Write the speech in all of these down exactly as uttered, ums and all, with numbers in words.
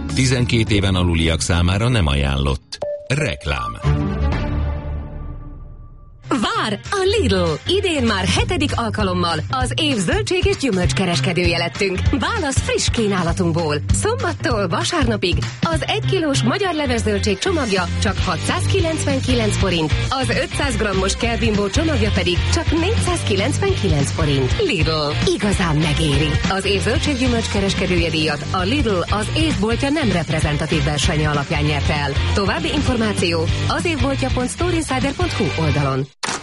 tizenkét éven aluliak számára nem ajánlott. Reklám. Vár a Lidl! Idén már hetedik alkalommal az év zöldség és gyümölcskereskedője lettünk. Válasz friss kínálatunkból. Szombattól vasárnapig az egy kilós magyar leves zöldség csomagja csak hatszázkilencvenkilenc forint, az ötszáz grammos Kelvinbó csomagja pedig csak négyszázkilencvenkilenc forint. Lidl. Igazán megéri. Az év zöldség gyümölcskereskedője díjat a Lidl az évboltja nem reprezentatív versenye alapján nyerte el. További információ az évboltja pont storeinsider pont hu oldalon.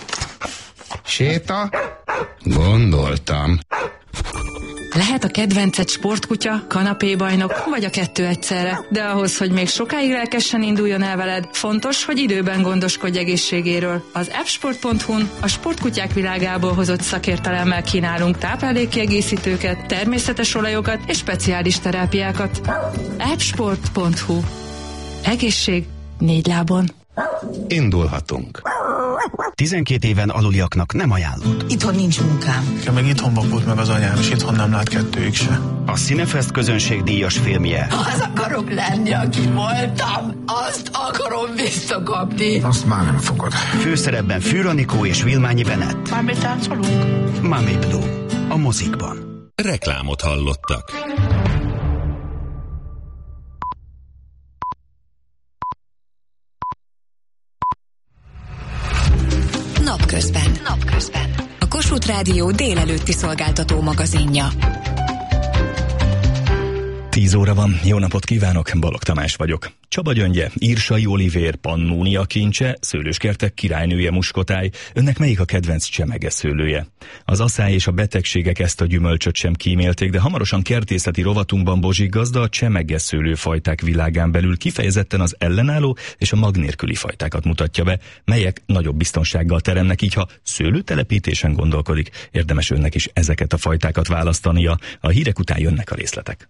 Séta? Gondoltam. Lehet a kedvenced sportkutya, kanapébajnok, vagy a kettő egyszerre. De ahhoz, hogy még sokáig lelkesen induljon el veled, fontos, hogy időben gondoskodj egészségéről. Az appsport pont hu-n a sportkutyák világából hozott szakértelemmel kínálunk táplálékkiegészítőket, természetes olajokat és speciális terápiákat. appsport pont hu. Egészség négy lábon. Indulhatunk. tizenkét éven aluliaknak nem ajánlott. Itthon nincs munkám. Nekem meg itthon vakult meg az anyám, és itthon nem lát kettőig se. A Cinefest közönségdíjas filmje. Az akarok lenni, aki voltam. Azt akarom visszakapni. Azt már nem fogod. Főszerepben Fűr Anikó és Vilmányi Bennett. Már mit táncolunk? Mami Blue. A mozikban. Reklámot hallottak. Napközben. Napközben. A Kossuth Rádió délelőtti szolgáltató magazinja. tíz óra van, jó napot kívánok, Balogh Tamás vagyok. Csaba Gyöngye, Írsai Olivér, Pannónia kincse, szőlőskertek királynője Muskotály, önnek melyik a kedvenc csemegeszőlője? Az aszály és a betegségek ezt a gyümölcsöt sem kímélték, de hamarosan kertészeti rovatunkban Bozsik gazda a csemegeszőlő fajták világán belül kifejezetten az ellenálló és a mag nélküli fajtákat mutatja be, melyek nagyobb biztonsággal teremnek, így ha szőlőtelepítésen gondolkodik, érdemes önnek is ezeket a fajtákat választania. A hírek után jönnek a részletek.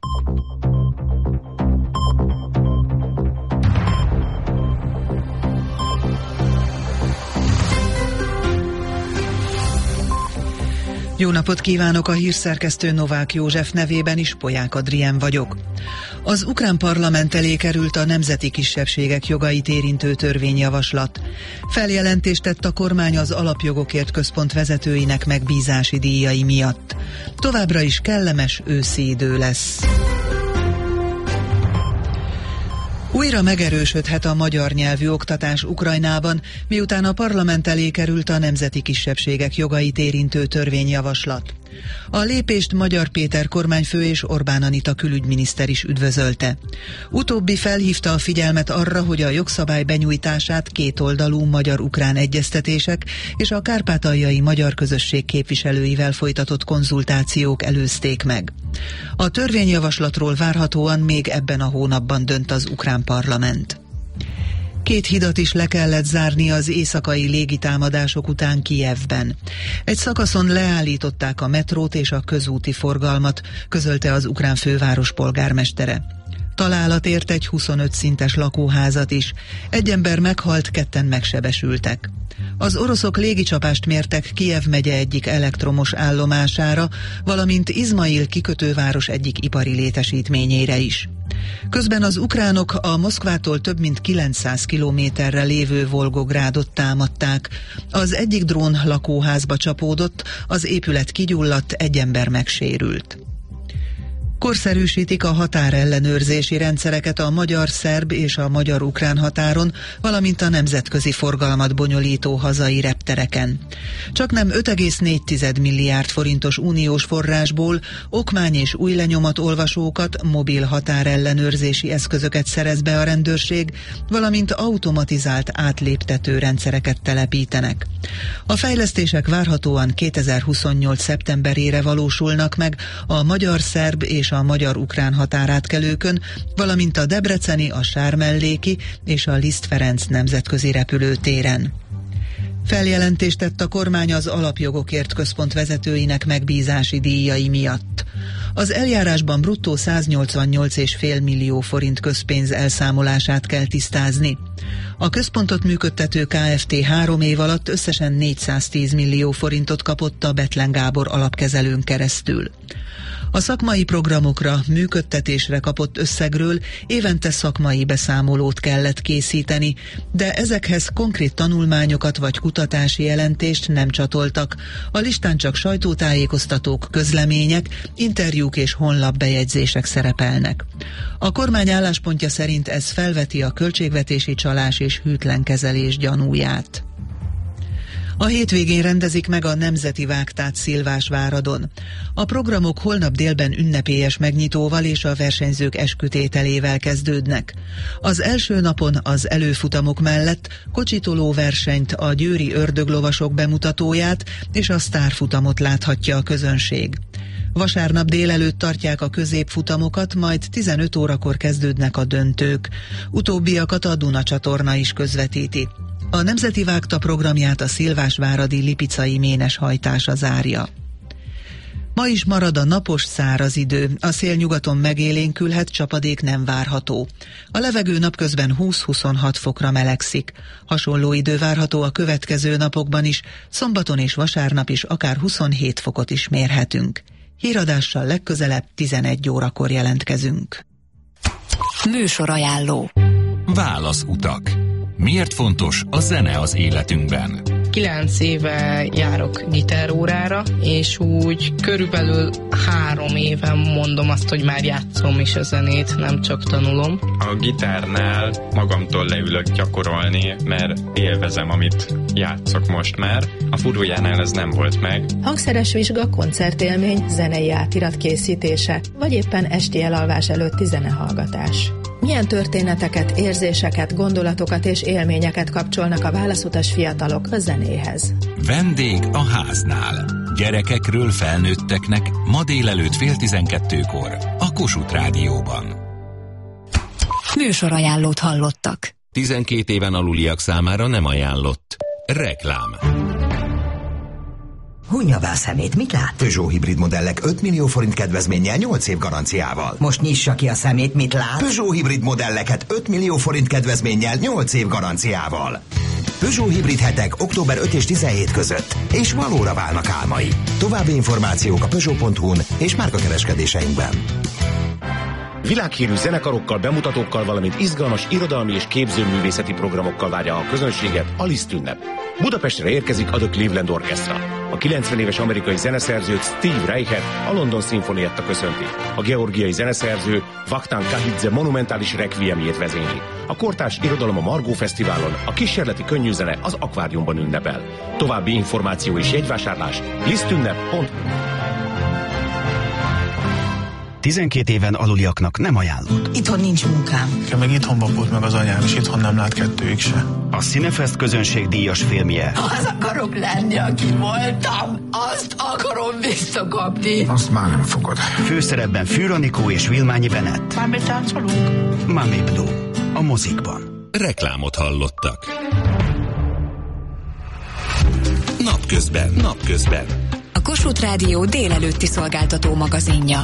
Jó napot kívánok, a hírszerkesztő Novák József nevében is, Polyák Adrien vagyok. Az ukrán parlament elé került a nemzeti kisebbségek jogait érintő törvényjavaslat. Feljelentést tett a kormány az Alapjogokért Központ vezetőinek megbízási díjai miatt. Továbbra is kellemes őszi idő lesz. Újra megerősödhet a magyar nyelvű oktatás Ukrajnában, miután a parlament elé került a nemzeti kisebbségek jogait érintő törvényjavaslat. A lépést Magyar Péter kormányfő és Orbán Anita külügyminiszter is üdvözölte. Utóbbi felhívta a figyelmet arra, hogy a jogszabály benyújtását kétoldalú magyar-ukrán egyeztetések és a kárpátaljai magyar közösség képviselőivel folytatott konzultációk előzték meg. A törvényjavaslatról várhatóan még ebben a hónapban dönt az ukrán parlament. Két hidat is le kellett zárni az éjszakai légitámadások után Kijevben. Egy szakaszon leállították a metrót és a közúti forgalmat, közölte az ukrán főváros polgármestere. Találat ért egy huszonöt szintes lakóházat is. Egy ember meghalt, ketten megsebesültek. Az oroszok légicsapást mértek Kijev megye egyik elektromos állomására, valamint Izmail kikötőváros egyik ipari létesítményére is. Közben az ukránok a Moszkvától több mint kilencszáz kilométerre lévő Volgográdot támadták. Az egyik drón lakóházba csapódott, az épület kigyulladt, egy ember megsérült. Korszerűsítik a határellenőrzési rendszereket a magyar-szerb és a magyar-ukrán határon, valamint a nemzetközi forgalmat bonyolító hazai reptereken. Csaknem öt egész négy milliárd forintos uniós forrásból okmány és új lenyomat olvasókat, mobil határellenőrzési eszközöket szerez be a rendőrség, valamint automatizált átléptető rendszereket telepítenek. A fejlesztések várhatóan kétezer-huszonnyolc szeptemberére valósulnak meg a magyar-szerb és a magyar-ukrán határátkelőkön, valamint a debreceni, a Sármelléki és a Liszt Ferenc nemzetközi repülőtéren. Feljelentést tett a kormány az Alapjogokért Központ vezetőinek megbízási díjai miatt. Az eljárásban bruttó száznyolcvannyolc egész öt millió forint közpénz elszámolását kell tisztázni. A központot működtető Kft. három év alatt összesen négyszáztíz millió forintot kapott a Bethlen Gábor alapkezelőn keresztül. A szakmai programokra, működtetésre kapott összegről évente szakmai beszámolót kellett készíteni, de ezekhez konkrét tanulmányokat vagy kutatási jelentést nem csatoltak. A listán csak sajtótájékoztatók, közlemények, interjúk és honlapbejegyzések szerepelnek. A kormány álláspontja szerint ez felveti a költségvetési csalás és hűtlen kezelés gyanúját. A hétvégén rendezik meg a Nemzeti Vágtát Szilvásváradon. A programok holnap délben ünnepélyes megnyitóval és a versenyzők eskütételével kezdődnek. Az első napon az előfutamok mellett kocsitoló versenyt, a győri ördöglovasok bemutatóját és a sztárfutamot láthatja a közönség. Vasárnap délelőtt tartják a középfutamokat, majd tizenöt órakor kezdődnek a döntők. Utóbbiakat a Duna csatorna is közvetíti. A Nemzeti Vágta programját a szilvásváradi lipicai ménes hajtása zárja. Ma is marad a napos, száraz idő, a szél nyugaton megélénkülhet, csapadék nem várható. A levegő napközben húsz-huszonhat fokra melegszik. Hasonló idő várható a következő napokban is, szombaton és vasárnap is akár huszonhét fokot is mérhetünk. Híradással legközelebb tizenegy órakor jelentkezünk. Műsorajánló. Válaszutak. Miért fontos a zene az életünkben? Kilenc éve járok gitárórára, és úgy körülbelül három éve mondom azt, hogy már játszom is a zenét, nem csak tanulom. A gitárnál magamtól leülök gyakorolni, mert élvezem, amit játszok most már. A furujánál ez nem volt meg. Hangszeres vizsga, koncertélmény, zenei átirat készítése, vagy éppen esti elalvás előtti zenehallgatás. Milyen történeteket, érzéseket, gondolatokat és élményeket kapcsolnak a válaszutas fiatalok a zenéhez? Vendég a háznál. Gyerekekről felnőtteknek ma délelőtt fél tizenkettőkor a Kossuth Rádióban. Műsorajánlót hallottak. tizenkét éven aluliak számára nem ajánlott. Reklám. Hunnyavá szemét, mit lát? Peugeot hibrid modellek öt millió forint kedvezménnyel nyolc év garanciával. Most nyissa ki a szemét, mit lát? Peugeot hibrid modelleket öt millió forint kedvezménnyel nyolc év garanciával. Peugeot hibrid hetek október ötödike és tizenhetedike között, és valóra válnak álmai. További információk a Peugeot pont hu-n és márkakereskedéseinkben. Világhírű zenekarokkal, bemutatókkal, valamint izgalmas irodalmi és képzőművészeti programokkal várja a közönséget a Liszt ünnep. Budapestre érkezik a The Cleveland Orchestra. A kilencven éves amerikai zeneszerzőt, Steve Reichet a London Szimfonietta köszönti. A georgiai zeneszerző Vakhtang Kahidze monumentális requiemjét vezényli. A kortárs irodalom a Margó Fesztiválon, a kísérleti könnyűzene az Akváriumban ünnepel. További információ és jegyvásárlás lisztünnep pont hu. tizenkét éven aluliaknak nem ajánlott. Itthon nincs munkám. Nekem meg itthon vakult meg az anyám, és itthon nem lát kettőig se. A Cinefest közönségdíjas filmje. Az akarok lenni, aki voltam. Azt akarom visszakapni. Azt már nem fogod. Főszerepben Fűr Anikó és Vilmányi Bennett. Már táncolunk? Mami Blue. A mozikban. Reklámot hallottak. Napközben. Napközben. A Kossuth Rádió délelőtti szolgáltató magazinja.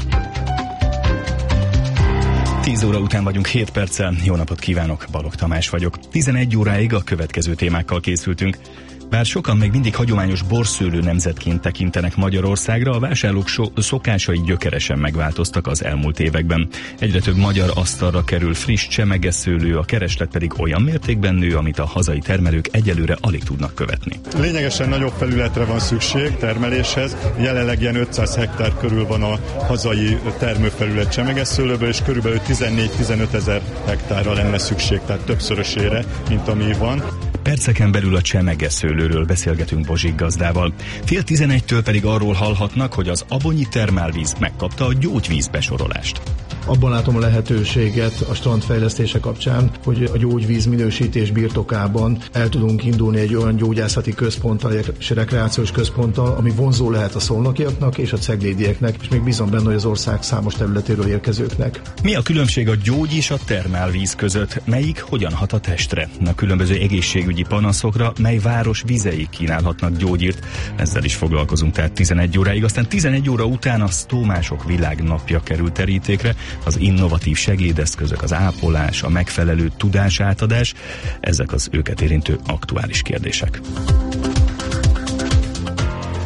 tíz óra után vagyunk hét perccel. Jó napot kívánok, Balogh Tamás vagyok. tizenegy óráig a következő témákkal készültünk. Bár sokan még mindig hagyományos borszőlő nemzetként tekintenek Magyarországra, a vásárlók so- szokásai gyökeresen megváltoztak az elmúlt években. Egyre több magyar asztalra kerül friss csemegeszőlő, a kereslet pedig olyan mértékben nő, amit a hazai termelők egyelőre alig tudnak követni. Lényegesen nagyobb felületre van szükség termeléshez. Jelenleg ilyen ötszáz hektár körül van a hazai termőfelület csemegeszőlőből, és körülbelül tizennégy-tizenöt ezer hektárra lenne szükség, tehát többszörösére, mint ami van. Perceken belül a csemegeszőlőről beszélgetünk Bozsik gazdával. Fél tizenegytől pedig arról hallhatnak, hogy az Abonyi termálvíz megkapta a gyógyvíz besorolást. Abban látom a lehetőséget a strandfejlesztése kapcsán, hogy a gyógyvíz minősítés birtokában el tudunk indulni egy olyan gyógyászati központtal és rekreációs központtal, ami vonzó lehet a szolnokiaknak és a ceglédieknek, és még bízom benne, hogy az ország számos területéről érkezőknek. Mi a különbség a gyógy és a termálvíz között? Melyik hogyan hat a testre? A különböző egészségügyi panaszokra, mely város vizei kínálhatnak gyógyírt? Ezzel is foglalkozunk tehát tizenegy óráig. Aztán tizenegy óra után a sztómások világnapja kerül terítékre, az innovatív segédeszközök, az ápolás, a megfelelő tudásátadás, ezek az őket érintő aktuális kérdések.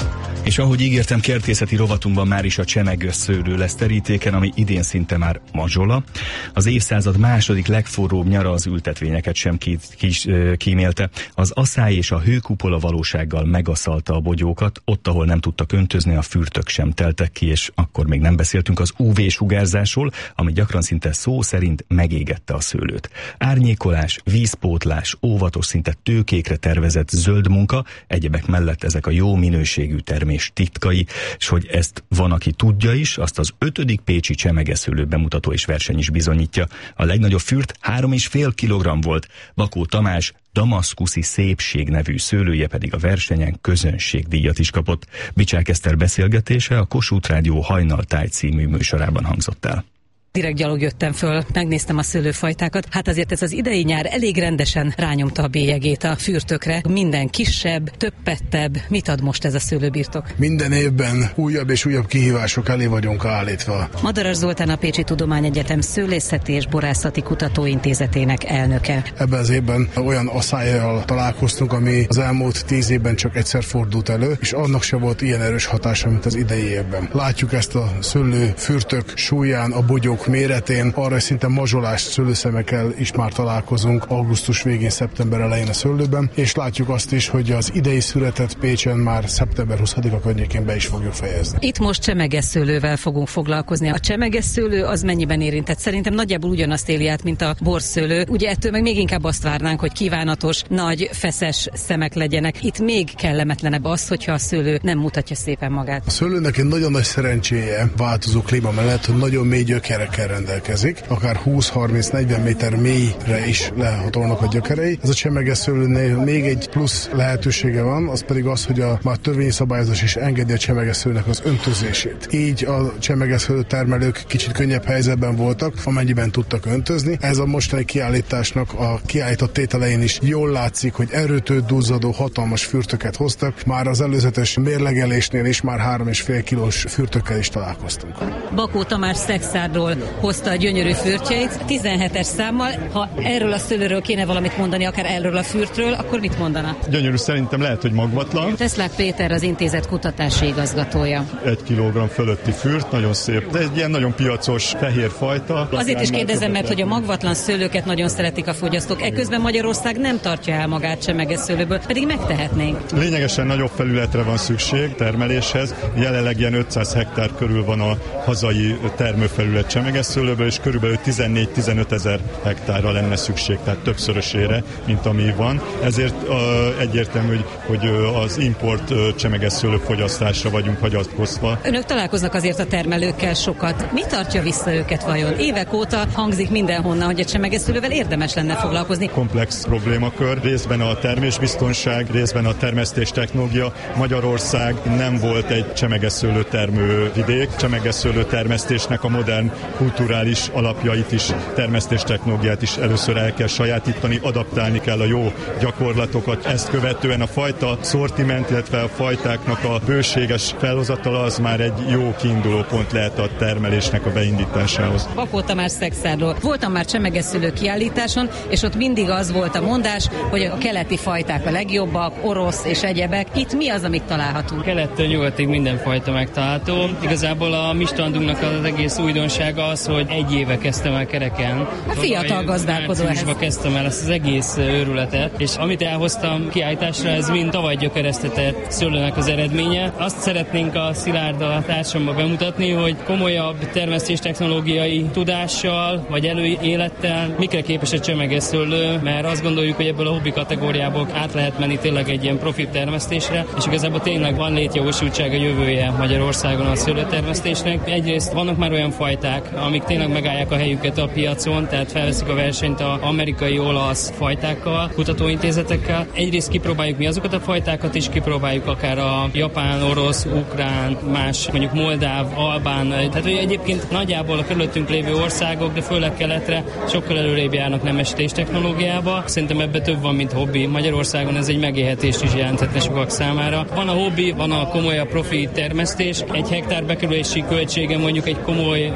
És ahogy ígértem, kertészeti rovatunkban már is a csemegeszőlő lesz terítéken, ami idén szinte már mazsola. Az évszázad második legforróbb nyara az ültetvényeket sem ki, kis, kímélte. Az aszály és a hőkupola valósággal megaszalta a bogyókat, ott, ahol nem tudtak öntözni, a fürtök sem teltek ki, és akkor még nem beszéltünk az ú vé-sugárzásról, ami gyakran szinte szó szerint megégette a szőlőt. Árnyékolás, vízpótlás, óvatos, szinte tőkékre tervezett zöld munka, egyebek mellett ezek a jó minőségű termés titkai, és hogy ezt van, aki tudja is, azt az ötödik pécsi csemegeszőlő bemutató és verseny is bizonyítja. A legnagyobb fürt három és fél kilogramm volt. Bakó Tamás damaszkuszi szépség nevű szőlője pedig a versenyen közönségdíjat is kapott. Bicsák Eszter beszélgetése a Kossuth Rádió Hajnaltáj című műsorában hangzott el. Direkt gyalog jöttem föl, megnéztem a szőlőfajtákat. Hát azért ez az idei nyár elég rendesen rányomta a bélyegét a fürtökre. Minden kisebb, többettebb. Mit ad most ez a szőlőbirtok? Minden évben újabb és újabb kihívások elé vagyunk állítva. Madaras Zoltán a Pécsi Tudományegyetem Szőlészeti és Borászati Kutatóintézetének elnöke. Ebben az évben olyan aszályjal találkoztunk, ami az elmúlt tíz évben csak egyszer fordult elő, és annak se volt ilyen erős hatása, mint az idei évben. Látjuk ezt a szőlőfürtök súlyán, a bogyók méretén, arra szinte mazsolás szőlőszemekkel is már találkozunk augusztus végén, szeptember elején a szőlőben, és látjuk azt is, hogy az idei született Pécsen már szeptember huszadika környékén be is fogjuk fejezni. Itt most csemegeszőlővel fogunk foglalkozni. A csemegeszőlő az mennyiben érintett? Szerintem nagyjából ugyanazt éli át, mint a borszőlő. Ugye ettől meg még inkább azt várnánk, hogy kívánatos, nagy, feszes szemek legyenek. Itt még kellemetlenebb az, hogyha a szőlő nem mutatja szépen magát. A szőlőnek egy nagyon nagy szerencséje változó klíma mellett, hogy nagyon mély gyökerekkel rendelkezik, akár húsz-harminc-negyven méter mélyre is lehatolnak a gyökerei. Ez a csemegeszőlőnél még egy plusz lehetősége van, az pedig az, hogy a már törvényi szabályozás is engedi a csemegeszőlőnek az öntözését. Így a csemegeszőlő termelők kicsit könnyebb helyzetben voltak, amennyiben tudtak öntözni. Ez a mostani kiállításnak a kiállított tételein is jól látszik, hogy erőtől duzzadó hatalmas fürtöket hoztak. Már az előzetes mérlegelésnél is már három és fél kilós fürtökkel is találkoztunk. Bakó Tamás Szexárdról hozta a gyönyörű fürtjeit, tizenhetes számmal. Ha erről a szőlőről kéne valamit mondani, akár erről a fürtről, akkor mit mondana? Gyönyörű, szerintem lehet, hogy magvatlan. Teslák Péter az intézet kutatási igazgatója. Egy kilogramm fölötti fürt, nagyon szép. De egy ilyen nagyon piacos fehér fajta. Azért is kérdezem, mert hogy a magvatlan szőlőket nagyon szeretik a fogyasztók. Ekközben Magyarország nem tartja el magát csemegeszőlőből, pedig megtehetnénk. Lényegesen nagyobb felületre van szükség termeléshez. Jelenleg ilyen ötszáz hektár körül van a hazai termőfelület csemegeszőlőből, és körülbelül tizennégy-tizenöt ezer hektárra lenne szükség, tehát többszörösére, mint ami van. Ezért uh, egyértelmű, hogy, hogy uh, az import uh, csemegeszőlő fogyasztásra vagyunk hagyatkozva. Önök találkoznak azért a termelőkkel sokat. Mi tartja vissza őket vajon? Évek óta hangzik mindenhonnan, hogy a csemegeszőlővel érdemes lenne foglalkozni. Komplex problémakör, részben a termésbiztonság, részben a termesztés technológia. Magyarország nem volt egy csemegeszőlő termővidék. Csemegeszőlő termesztésnek a modern kulturális alapjait is, termesztés technológiát is először el kell sajátítani, adaptálni kell a jó gyakorlatokat. Ezt követően a fajta szortiment, illetve a fajtáknak a bőséges felhozatala az már egy jó kiinduló pont lehet a termelésnek a beindításához. Bakó Tamás Szexárdról. Voltam már csemegeszőlő kiállításon, és ott mindig az volt a mondás, hogy a keleti fajták a legjobbak, orosz és egyebek. Itt mi az, amit találhatunk? Kelettől nyugatig minden fajta megtalálható. Igazából a mi standunknak az egész újdonsága az, hogy egy éve kezdtem el kereken. A fiatal gazdálkodó ehhez. Kezdtem el ezt az egész őrületet, és amit elhoztam kiállításra, ez mind tavaly gyökeresztetett szőlőnek az eredménye. Azt szeretnénk a Szilárd a társamban bemutatni, hogy komolyabb termesztéstechnológiai tudással, vagy előélettel mikre képes a csemegeszőlő, mert azt gondoljuk, hogy ebből a hobbi kategóriából át lehet menni tényleg egy ilyen profit termesztésre, és igazából tényleg van létjogosultság a jövője Magyarországon a szőlőtermesztésnek. Egyrészt vannak már olyan fajták, amik tényleg megállják a helyüket a piacon, tehát felveszik a versenyt az amerikai, olasz fajtákkal, kutatóintézetekkel. Egyrészt kipróbáljuk mi azokat a fajtákat is, kipróbáljuk akár a japán, orosz, ukrán, más, mondjuk moldáv, albán, tehát hogy egyébként nagyjából a körülöttünk lévő országok, de főleg keletre sokkal előrébb járnak nemesítés technológiába. Szerintem ebben több van, mint hobbi. Magyarországon ez egy megélhetést is jelenthetne sokak számára. Van a hobbi, van a komolyabb profi termesztés. Egy hektár bekerülési költsége mondjuk egy komoly termesztés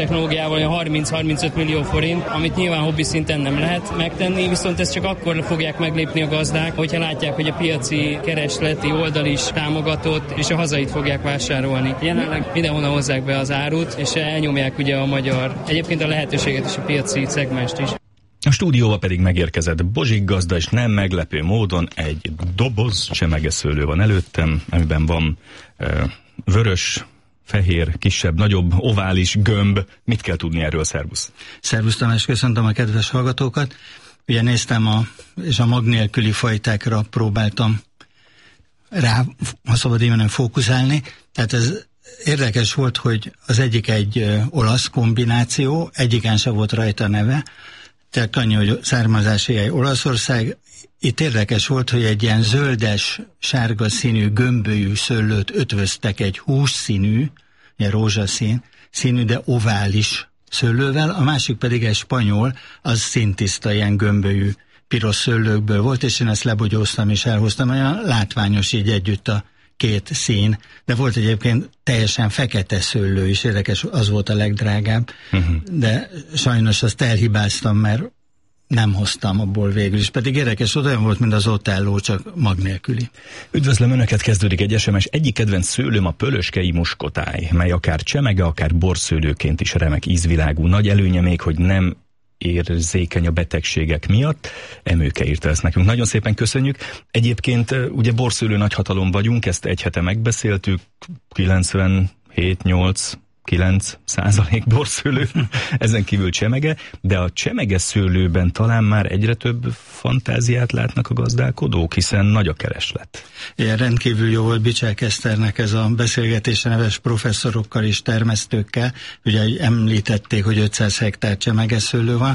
technológiával olyan harminc-harmincöt millió forint, amit nyilván hobbi szinten nem lehet megtenni, viszont ezt csak akkor fogják meglépni a gazdák, hogyha látják, hogy a piaci keresleti oldal is támogatott, és a hazait fogják vásárolni. Jelenleg mindenhonnan hozzák be az árut, és elnyomják ugye a magyar, egyébként a lehetőséget és a piaci szegmenst is. A stúdióba pedig megérkezett Bozsik gazda, és nem meglepő módon egy doboz csemegeszőlő van előttem, amiben van uh, vörös, fehér, kisebb, nagyobb, ovális gömb. Mit kell tudni erről, szervusz? Szervusz Tamás, köszöntöm a kedves hallgatókat. Ugye néztem, a, és a mag nélküli fajtákra próbáltam rá, ha szabad innen fókuszálni. Tehát ez érdekes volt, hogy az egyik egy ö, olasz kombináció, egyiken se volt rajta neve, tehát annyi, hogy származási hely Olaszország. Itt érdekes volt, hogy egy ilyen zöldes, sárga színű, gömbölyű szőlőt ötvöztek egy hússzínű, ilyen rózsaszín színű, de ovális szőlővel, a másik pedig egy spanyol, az szintiszta, ilyen gömbölyű piros szőlőkből volt, és én ezt lebogyóztam és elhoztam, olyan látványos így együtt a két szín, de volt egyébként teljesen fekete szőlő is, érdekes, az volt a legdrágább, uh-huh. de sajnos azt elhibáztam, mert nem hoztam abból végül is, pedig érdekes, olyan volt, mint az Otello, csak mag nélküli. Üdvözlöm Önöket, kezdődik egy es em es. Egyik kedvenc szőlőm a pölöskei muskotáj, mely akár csemege, akár borszőlőként is remek ízvilágú. Nagy előnye még, hogy nem érzékeny a betegségek miatt. Emőke írta ezt nekünk. Nagyon szépen köszönjük. Egyébként ugye borszőlő nagyhatalom vagyunk, ezt egy hete megbeszéltük, kilencvenhét nyolc kilenc százalék borszőlő, ezen kívül csemege, de a csemege szőlőben talán már egyre több fantáziát látnak a gazdálkodók, hiszen nagy a kereslet. Igen, rendkívül jó volt Bicsák Eszternek ez a beszélgetése neves professzorokkal és termesztőkkel, ugye említették, hogy ötszáz hektár csemege szőlő van.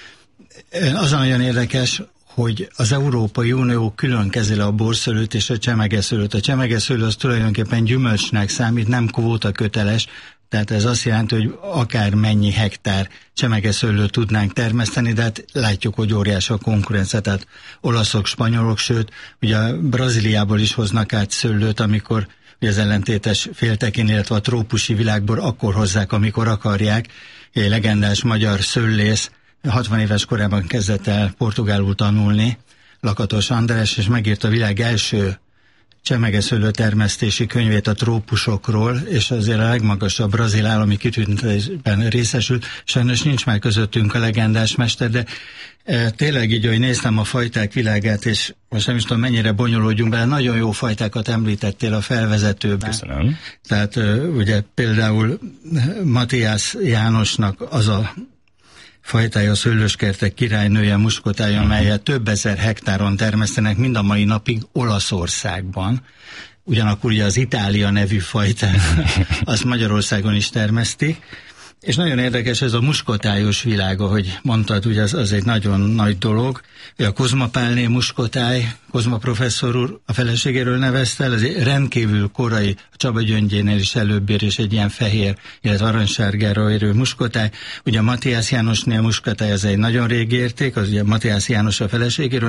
Az nagyon érdekes, hogy az Európai Unió külön kezeli a borszőlőt és a csemegeszőlőt. A csemegeszőlő az tulajdonképpen gyümölcsnek számít, nem kvóta köteles, tehát ez azt jelenti, hogy akár mennyi hektár csemegeszőlőt tudnánk termeszteni, de hát látjuk, hogy óriás a konkurencia, tehát olaszok, spanyolok, sőt, ugye Brazíliából is hoznak át szőlőt, amikor ugye az ellentétes féltekén, illetve a trópusi világból akkor hozzák, amikor akarják. Egy legendás magyar szőlész hatvan éves korában kezdett el portugálul tanulni, Lakatos András, és megírta a világ első csemegeszőlő termesztési könyvét a trópusokról, és azért a legmagasabb brazil állami kitüntetésben részesült. Sajnos nincs már közöttünk a legendás mester, de e, tényleg így, hogy néztem a fajták világát, és most nem is tudom, mennyire bonyolódjunk bele, nagyon jó fajtákat említettél a felvezetőben. Köszönöm. Tehát e, ugye például Matthias Jánosnak az a fajtája, a szőlőskertek királynője, muskotája, amelyet több ezer hektáron termesztenek mind a mai napig Olaszországban. Ugyanakkor ugye az Itália nevű fajtát, azt Magyarországon is termesztik. És nagyon érdekes ez a muskotályos világa, hogy mondtad, ugye az, az egy nagyon nagy dolog. A Kozma Pálné muskotály, Kozma professzor úr a feleségéről nevezte el, ez egy rendkívül korai, a Csaba Gyöngyénél is előbb ér, és egy ilyen fehér, illetve aranysárgára érő muskotály. Ugye a Matthias Jánosnél muskotály, ez egy nagyon régi érték, az ugye Matthias János a feleségéről